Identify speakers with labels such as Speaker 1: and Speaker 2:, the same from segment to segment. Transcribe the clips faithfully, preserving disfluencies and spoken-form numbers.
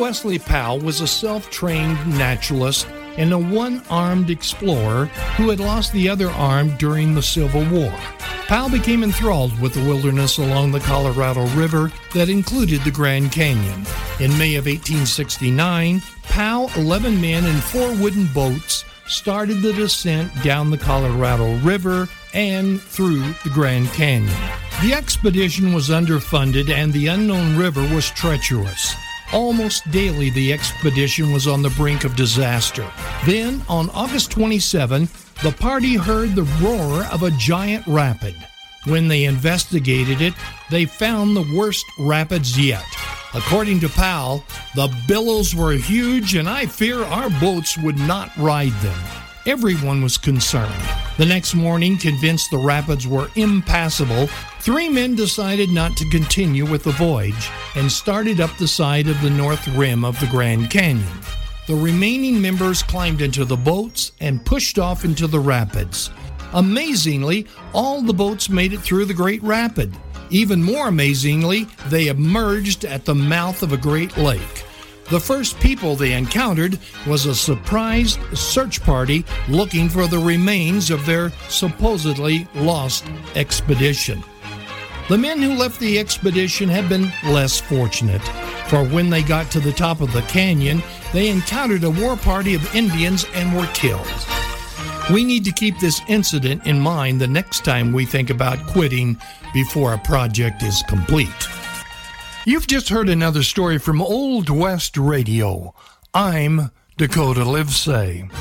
Speaker 1: Wesley Powell was a self-trained naturalist and a one-armed explorer who had lost the other arm during the Civil War. Powell became enthralled with the wilderness along the Colorado River that included the Grand Canyon. In May of eighteen sixty-nine, Powell, eleven men, and four wooden boats started the descent down the Colorado River and through the Grand Canyon. The expedition was underfunded and the unknown river was treacherous. Almost daily, the expedition was on the brink of disaster. Then, on August twenty-seventh, the party heard the roar of a giant rapid. When they investigated it, they found the worst rapids yet. According to Powell, the billows were huge and I fear our boats would not ride them. Everyone was concerned. The next morning, convinced the rapids were impassable, three men decided not to continue with the voyage and started up the side of the north rim of the Grand Canyon. The remaining members climbed into the boats and pushed off into the rapids. Amazingly, all the boats made it through the Great Rapid. Even more amazingly, they emerged at the mouth of a great lake. The first people they encountered was a surprised search party looking for the remains of their supposedly lost expedition. The men who left the expedition had been less fortunate, for when they got to the top of the canyon, they encountered a war party of Indians and were killed. We need to keep this incident in mind the next time we think about quitting before a project is complete. You've just heard another story from Old West Radio. I'm Dakota Livesay.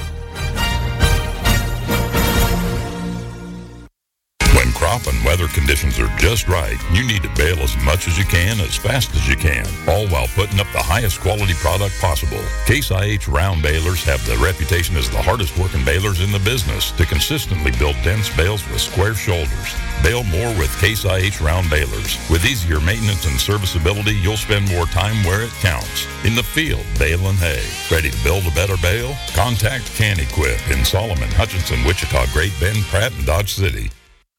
Speaker 2: When crop and weather conditions are just right, you need to bale as much as you can, as fast as you can, all while putting up the highest quality product possible. Case I H round balers have the reputation as the hardest working balers in the business to consistently build dense bales with square shoulders. Bale more with Case I H round balers. With easier maintenance and serviceability, you'll spend more time where it counts. In the field, baling hay. Ready to build a better bale? Contact Can-Equip in Solomon, Hutchinson, Wichita, Great Bend, Pratt, and Dodge City.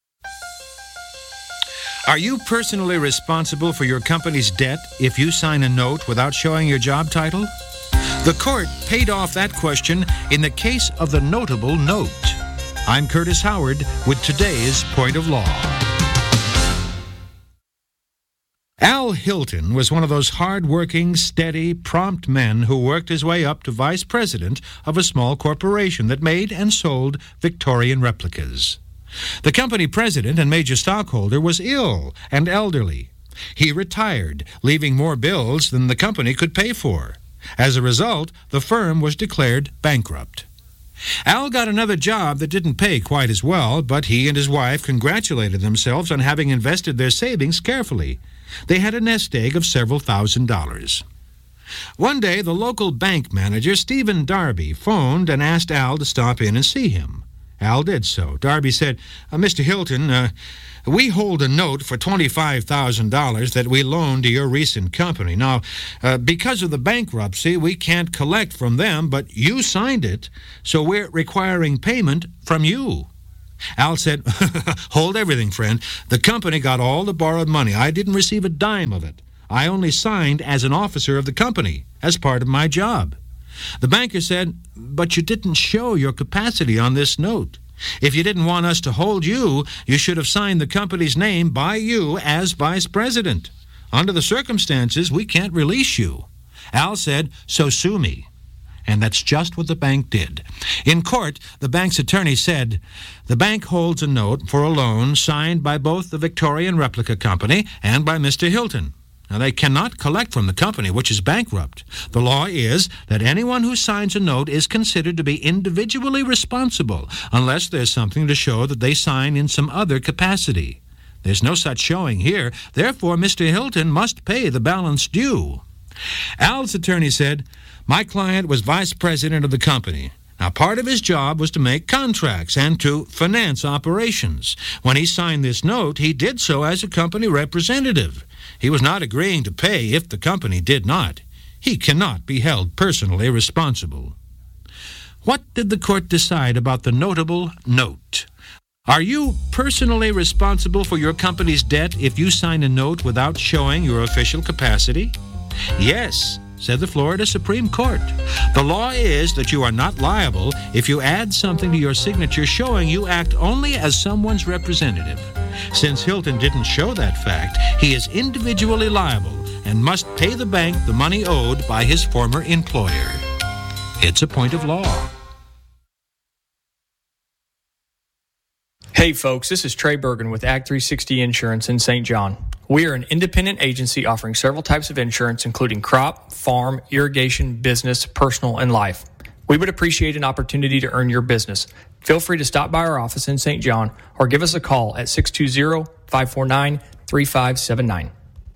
Speaker 3: Are you personally responsible for your company's debt if you sign a note without showing your job title? The court paid off that question in the case of the notable note. I'm Curtis Howard with today's Point of Law. Al Hilton was one of those hard-working, steady, prompt men who worked his way up to vice president of a small corporation that made and sold Victorian replicas. The company president and major stockholder was ill and elderly. He retired, leaving more bills than the company could pay for. As a result, the firm was declared bankrupt. Al got another job that didn't pay quite as well, but he and his wife congratulated themselves on having invested their savings carefully. They had a nest egg of several thousand dollars. One day, the local bank manager, Stephen Darby, phoned and asked Al to stop in and see him. Al did so. Darby said, uh, Mister Hilton, uh, we hold a note for twenty-five thousand dollars that we loaned to your recent company. Now, uh, because of the bankruptcy, we can't collect from them, but you signed it, so we're requiring payment from you. Al said, hold everything, friend. The company got all the borrowed money. I didn't receive a dime of it. I only signed as an officer of the company, as part of my job. The banker said, but you didn't show your capacity on this note. If you didn't want us to hold you, you should have signed the company's name by you as vice president. Under the circumstances, we can't release you. Al said, so sue me. And that's just what the bank did. In court, the bank's attorney said, the bank holds a note for a loan signed by both the Victorian Replica Company and by Mister Hilton. Now, they cannot collect from the company, which is bankrupt. The law is that anyone who signs a note is considered to be individually responsible unless there's something to show that they sign in some other capacity. There's no such showing here. Therefore, Mister Hilton must pay the balance due. Al's attorney said, my client was vice president of the company. Now, part of his job was to make contracts and to finance operations. When he signed this note, he did so as a company representative. He was not agreeing to pay if the company did not. He cannot be held personally responsible. What did the court decide about the notable note? Are you personally responsible for your company's debt if you sign a note without showing your official capacity? Yes, said the Florida Supreme Court. The law is that you are not liable if you add something to your signature showing you act only as someone's representative. Since Hilton didn't show that fact, he is individually liable and must pay the bank the money owed by his former employer. It's a point of law.
Speaker 4: Hey folks, this is Trey Bergen with Ag three sixty Insurance in Saint John. We are an independent agency offering several types of insurance, including crop, farm, irrigation, business, personal, and life. We would appreciate an opportunity to earn your business. Feel free to stop by our office in Saint John or give us a call at six two zero, five four nine, three five seven nine.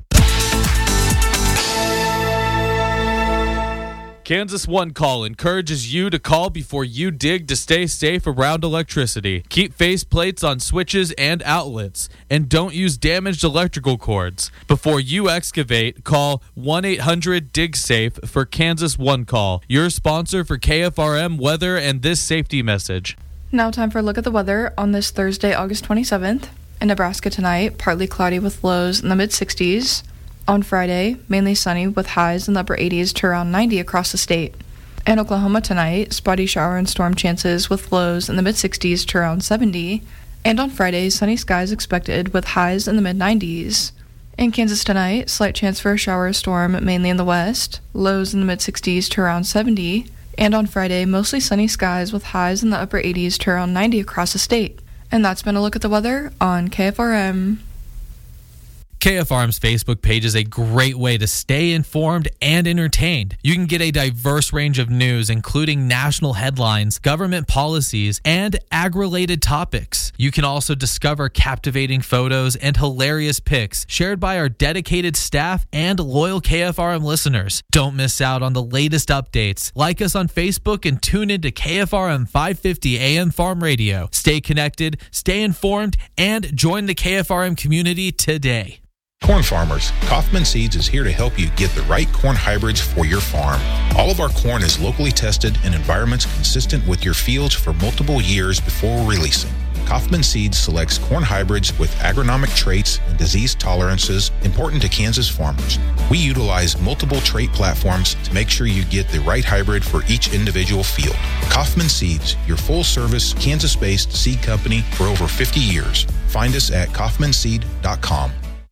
Speaker 5: Kansas One Call encourages you to call before you dig to stay safe around electricity. Keep face plates on switches and outlets, and don't use damaged electrical cords. Before you excavate, call one eight hundred dig safe for Kansas One Call, your sponsor for K F R M weather and this safety message.
Speaker 6: Now time for a look at the weather on this Thursday, August twenty-seventh. In Nebraska tonight, partly cloudy with lows in the mid-sixties. On Friday, mainly sunny with highs in the upper eighties to around ninety across the state. In Oklahoma tonight, spotty shower and storm chances with lows in the mid-sixties to around seventy. And on Friday, sunny skies expected with highs in the mid-nineties. In Kansas tonight, slight chance for a shower or storm mainly in the west, lows in the mid-sixties to around seventy. And on Friday, mostly sunny skies with highs in the upper eighties to around ninety across the state. And that's been a look at the weather on K F R M.
Speaker 5: K F R M's Facebook page is a great way to stay informed and entertained. You can get a diverse range of news, including national headlines, government policies, and ag-related topics. You can also discover captivating photos and hilarious pics shared by our dedicated staff and loyal K F R M listeners. Don't miss out on the latest updates. Like us on Facebook and tune in to K F R M five fifty A M Farm Radio. Stay connected, stay informed, and join the K F R M community today.
Speaker 7: Corn farmers, Kaufman Seeds is here to help you get the right corn hybrids for your farm. All of our corn is locally tested in environments consistent with your fields for multiple years before releasing. Kaufman Seeds selects corn hybrids with agronomic traits and disease tolerances important to Kansas farmers. We utilize multiple trait platforms to make sure you get the right hybrid for each individual field. Kaufman Seeds, your full-service, Kansas-based seed company for over fifty years. Find us at kaufman seed dot com.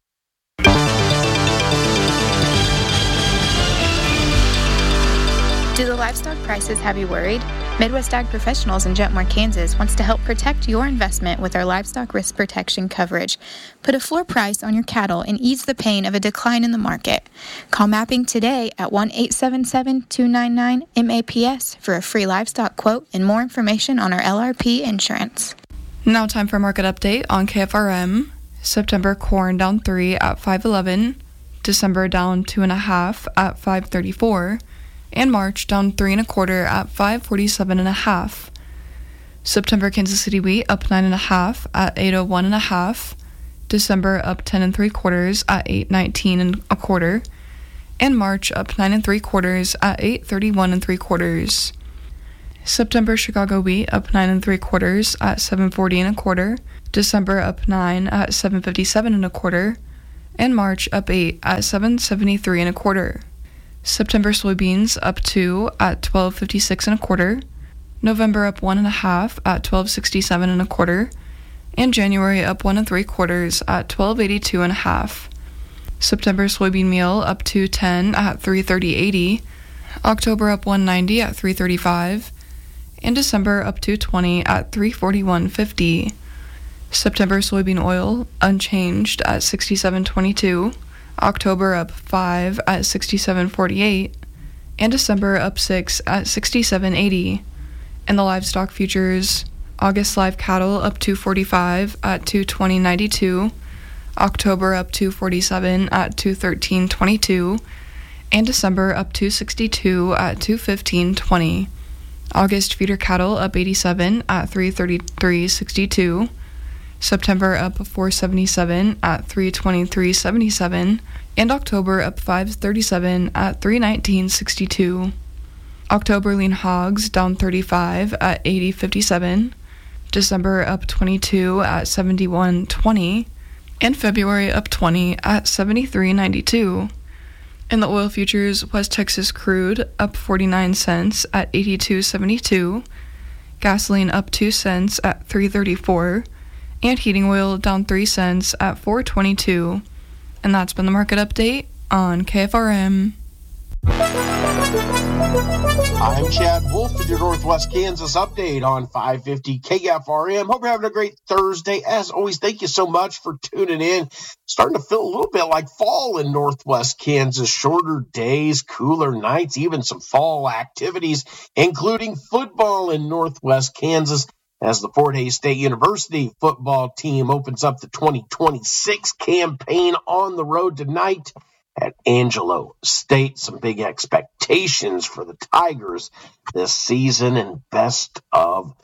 Speaker 8: Do the livestock prices have you worried? Midwest Ag Professionals in Jetmore, Kansas wants to help protect your investment with our livestock risk protection coverage. Put a floor price on your cattle and ease the pain of a decline in the market. Call Mapping today at one eight seven seven, two nine nine, M A P S for a free livestock quote and more information on our L R P insurance.
Speaker 6: Now time for a market update on K F R M. September corn down three at five eleven, December down two and a half at five thirty-four, and March down three and a quarter at five forty-seven and a half. September Kansas City wheat up nine and a half at eight oh one and a half, December up ten and three quarters at eight nineteen and a quarter, and March up nine and three quarters at eight thirty-one and three quarters. September Chicago wheat up nine and three quarters at seven forty and a quarter, December up nine at seven fifty-seven and a quarter, and March up eight at seven seventy-three and a quarter. September soybeans up two at twelve fifty-six and a quarter, November up one and a half at twelve sixty-seven and a quarter, and January up one and three quarters at twelve eighty-two and a half. September soybean meal up two ten at three thirty eighty, October up one ninety at three thirty-five, and December up two twenty at three forty-one fifty. September soybean oil unchanged at sixty-seven twenty-two, October up five at sixty-seven forty-eight, and December up six at sixty-seven eighty. And the livestock futures, August live cattle up two forty-five at two twenty ninety-two, October up two forty-seven at two thirteen twenty-two, and December up two sixty-two at two fifteen twenty. August feeder cattle up eighty-seven at three thirty-three sixty-two, September up four seventy-seven at three twenty-three seventy-seven, and October up five thirty-seven at three nineteen sixty-two. October lean hogs down thirty-five at eighty fifty-seven, December up twenty-two at seventy-one twenty, and February up twenty at seventy-three ninety-two. In the oil futures, West Texas crude up forty-nine cents at eighty-two seventy-two, gasoline up two cents at three thirty-four, and heating oil down three cents at four twenty-two. And that's been the market update on K F R M.
Speaker 9: I'm Chad Wolf with your Northwest Kansas update on five fifty K F R M. Hope you're having a great Thursday. As always, thank you so much for tuning in. Starting to feel a little bit like fall in Northwest Kansas. Shorter days, cooler nights, even some fall activities, including football in Northwest Kansas, as the Fort Hays State University football team opens up the twenty twenty-six campaign on the road tonight at Angelo State. Some big expectations for the Tigers this season, and best of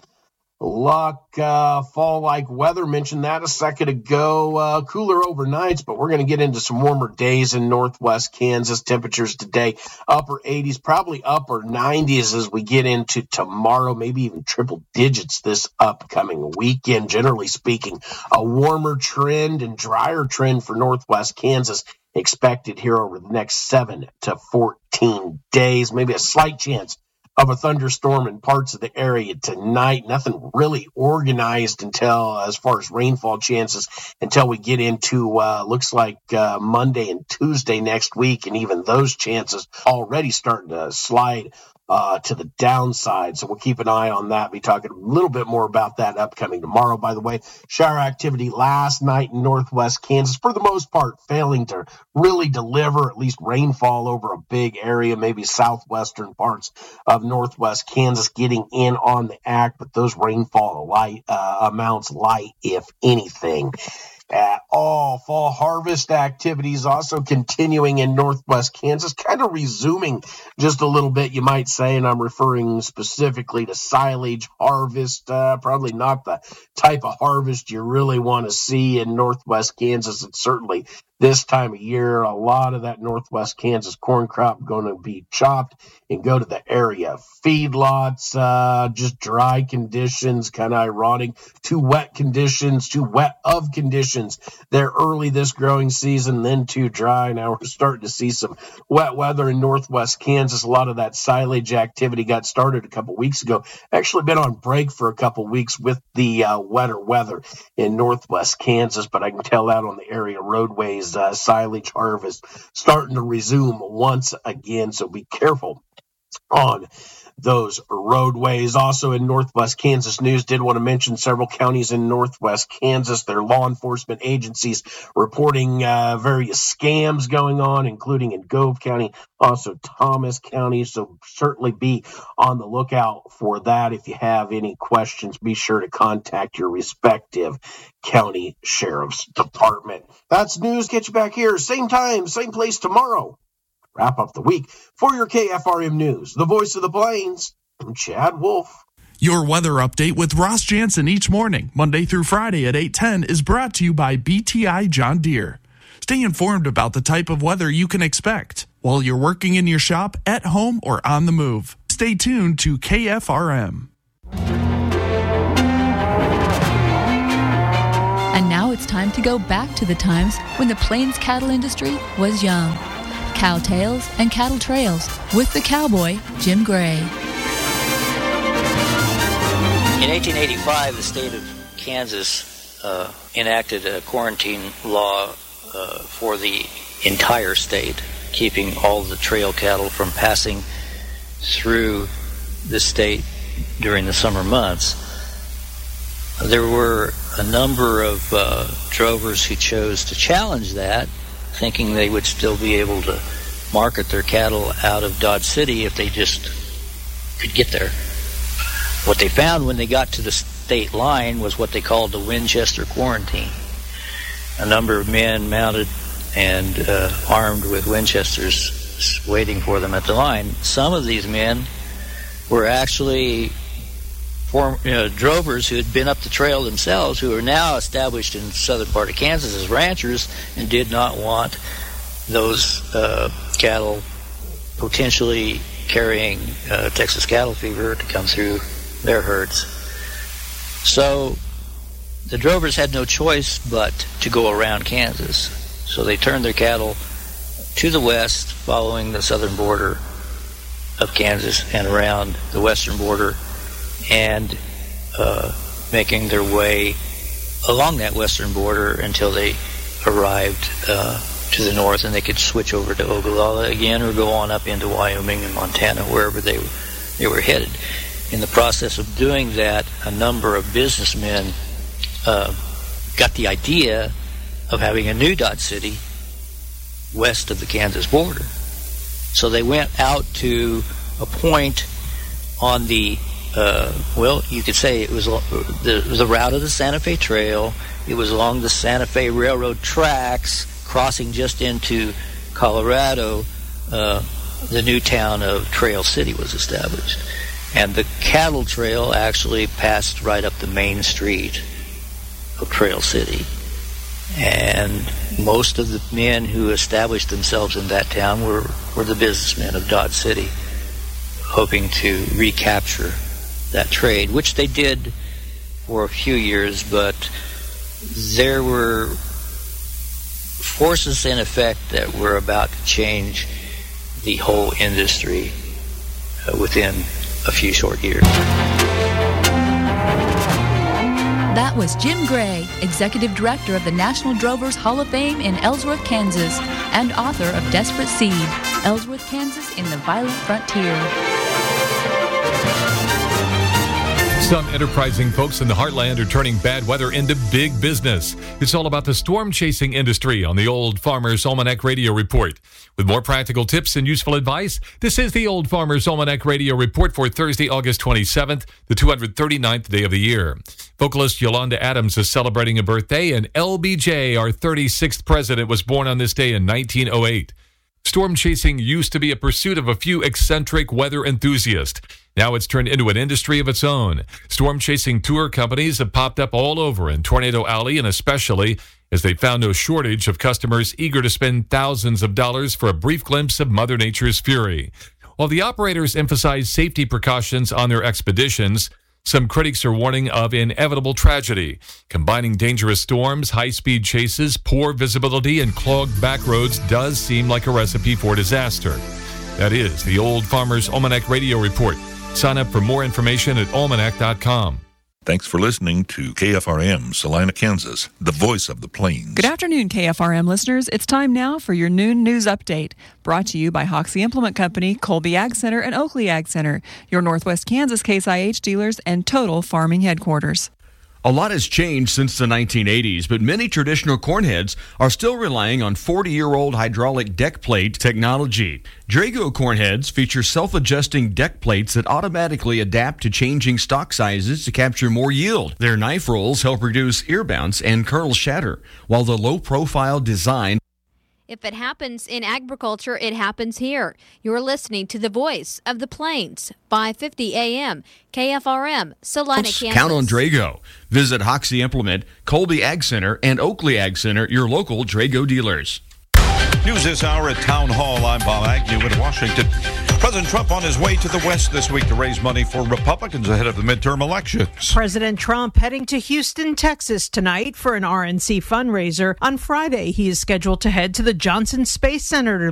Speaker 9: luck. Uh, fall-like weather, mentioned that a second ago. Uh, cooler overnights, but we're going to get into some warmer days in Northwest Kansas. Temperatures today, upper eighties, probably upper nineties as we get into tomorrow, maybe even triple digits this upcoming weekend. Generally speaking, a warmer trend and drier trend for Northwest Kansas expected here over the next seven to fourteen days. Maybe a slight chance of a thunderstorm in parts of the area tonight. Nothing really organized until, as far as rainfall chances, until we get into, uh, looks like uh, Monday and Tuesday next week, and even those chances already starting to slide Uh, to the downside. So we'll keep an eye on that. Be talking a little bit more about that upcoming tomorrow. By the way, shower activity last night in Northwest Kansas, for the most part, failing to really deliver at least rainfall over a big area, maybe southwestern parts of Northwest Kansas getting in on the act, but those rainfall light uh, amounts light, if anything at all. Fall harvest activities also continuing in Northwest Kansas, kind of resuming just a little bit, you might say, and I'm referring specifically to silage harvest. Uh, probably not the type of harvest you really want to see in Northwest Kansas. It's certainly this time of year, a lot of that Northwest Kansas corn crop going to be chopped and go to the area feedlots. Uh, just dry conditions, kind of ironic. Too wet conditions, too wet of conditions there early this growing season, then too dry. Now we're starting to see some wet weather in Northwest Kansas. A lot of that silage activity got started a couple weeks ago. Actually been on break for a couple weeks with the uh, wetter weather in Northwest Kansas, but I can tell that on the area roadways. Uh, silage harvest starting to resume once again, so be careful on those roadways. Also in Northwest Kansas news, did want to mention several counties in Northwest Kansas, their law enforcement agencies reporting uh, various scams going on, including in Gove County, also Thomas County. So certainly be on the lookout for that. If you have any questions, be sure to contact your respective county sheriff's department. That's news. Get you back here, same time, same place tomorrow. Wrap up the week. For your K F R M News, the voice of the Plains, I'm Chad Wolf.
Speaker 10: Your weather update with Ross Jansen each morning, Monday through Friday at eight ten, is brought to you by B T I John Deere. Stay informed about the type of weather you can expect while you're working in your shop, at home, or on the move. Stay tuned to K F R M.
Speaker 11: And now it's time to go back to the times when the Plains cattle industry was young. Cow Tales and Cattle Trails with the cowboy, Jim Gray.
Speaker 12: In eighteen eighty-five, the state of Kansas uh, enacted a quarantine law uh, for the entire state, keeping all the trail cattle from passing through the state during the summer months. There were a number of uh, drovers who chose to challenge that, thinking they would still be able to market their cattle out of Dodge City if they just could get there. What they found when they got to the state line was what they called the Winchester quarantine. A number of men mounted and uh, armed with Winchesters waiting for them at the line. Some of these men were actually form, you know, drovers who had been up the trail themselves, who are now established in the southern part of Kansas as ranchers and did not want those uh, cattle potentially carrying uh, Texas cattle fever to come through their herds. So the drovers had no choice but to go around Kansas. So they turned their cattle to the west, following the southern border of Kansas and around the western border, and uh, making their way along that western border until they arrived uh, to the north, and they could switch over to Ogallala again or go on up into Wyoming and Montana, wherever they they were headed. In the process of doing that, a number of businessmen uh, got the idea of having a new Dodge City west of the Kansas border. So they went out to a point on the, uh, well, you could say it was the, the route of the Santa Fe Trail. It was along the Santa Fe Railroad tracks, crossing just into Colorado. Uh, the new town of Trail City was established. And the cattle trail actually passed right up the main street of Trail City. And most of the men who established themselves in that town were, were the businessmen of Dodge City, hoping to recapture that trade, which they did for a few years, but there were forces in effect that were about to change the whole industry uh, within a few short years.
Speaker 11: That was Jim Gray, Executive Director of the National Drovers Hall of Fame in Ellsworth, Kansas, and author of Desperate Seed, Ellsworth, Kansas in the Violent Frontier.
Speaker 13: Some enterprising folks in the heartland are turning bad weather into big business. It's all about the storm-chasing industry on the Old Farmer's Almanac Radio Report. With more practical tips and useful advice, this is the Old Farmer's Almanac Radio Report for Thursday, August twenty-seventh, the two hundred thirty-ninth day of the year. Vocalist Yolanda Adams is celebrating a birthday, and L B J, our thirty-sixth president, was born on this day in nineteen oh eight. Storm chasing used to be a pursuit of a few eccentric weather enthusiasts. Now it's turned into an industry of its own. Storm chasing tour companies have popped up all over in Tornado Alley, and especially as they found no shortage of customers eager to spend thousands of dollars for a brief glimpse of Mother Nature's fury. While the operators emphasize safety precautions on their expeditions, some critics are warning of inevitable tragedy. Combining dangerous storms, high-speed chases, poor visibility, and clogged back roads does seem like a recipe for disaster. That is the Old Farmer's Almanac Radio Report. Sign up for more information at almanac dot com.
Speaker 14: Thanks for listening to K F R M, Salina, Kansas, the voice of the plains.
Speaker 15: Good afternoon, K F R M listeners. It's time now for your noon news update, brought to you by Hoxie Implement Company, Colby Ag Center, and Oakley Ag Center, your Northwest Kansas Case I H dealers and Total Farming headquarters.
Speaker 16: A lot has changed since the nineteen eighties, but many traditional cornheads are still relying on forty-year-old hydraulic deck plate technology. Drago cornheads feature self-adjusting deck plates that automatically adapt to changing stock sizes to capture more yield. Their knife rolls help reduce ear bounce and kernel shatter, while the low-profile design.
Speaker 17: If it happens in agriculture, it happens here. You're listening to the voice of the plains, five fifty A M, K F R M, Salina, Kansas.
Speaker 16: Count on Drago. Visit Hoxie Implement, Colby Ag Center, and Oakley Ag Center, your local Drago dealers.
Speaker 18: News this hour at Town Hall. I'm Bob Agnew in Washington. President Trump on his way to the West this week to raise money for Republicans ahead of the midterm elections.
Speaker 19: President Trump heading to Houston, Texas tonight for an R N C fundraiser. On Friday, he is scheduled to head to the Johnson Space Center to